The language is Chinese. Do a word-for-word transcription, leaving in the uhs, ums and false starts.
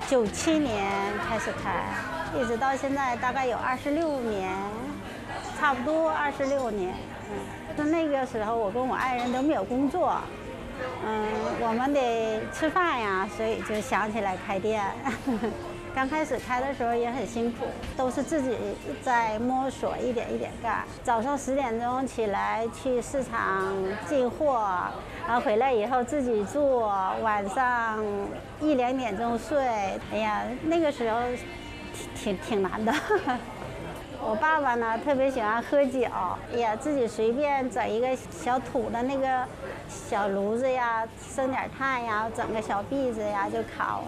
九七年开始开，一直到现在大概有二十六年，差不多二十六年。嗯，就那个时候我跟我爱人都没有工作，嗯，我们得吃饭呀，所以就想起来开店。刚开始开的时候也很辛苦，都是自己在摸索，一点一点干。早上十点钟起来去市场进货，然后回来以后自己做，晚上一两点钟睡。哎呀，那个时候挺挺挺难的。我爸爸呢特别喜欢喝酒，哎呀，自己随便整一个小土的那个小炉子呀，生点炭呀，整个小篦子呀就烤。